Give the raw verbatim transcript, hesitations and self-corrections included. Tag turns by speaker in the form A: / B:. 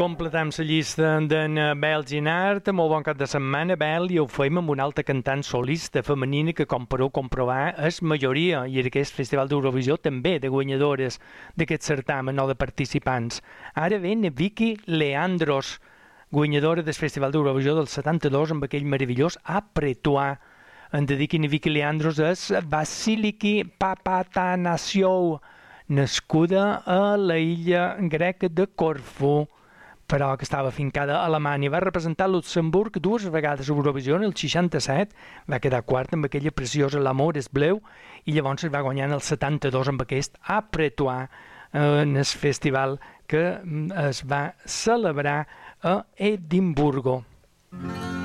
A: Completem la llista d'en Bel Ginart. Molt bon cap de setmana, Bel, i ho fem amb una altra cantant solista femenina que, com podeu comprovar, és majoria, i en aquest Festival d'Eurovisió també, de guanyadores d'aquest certamen o de participants. Ara ve Vicky Leandros, guanyadora del Festival d'Eurovisió del setanta-dos amb aquell meravellós Apretoi. En dediquin a Vicky Leandros és Vasiliki Papatanasiou, nascuda a la illa greca de Corfú, però que estava afincada a Alemanya. Va representar Luxemburg dues vegades a Eurovisió, en el seixanta-set, va quedar quart amb aquella preciosa L'Amor és Bleu, i llavors es va guanyar en el setanta-dos amb aquest Apretoi, en el festival que es va celebrar a Edimburgo.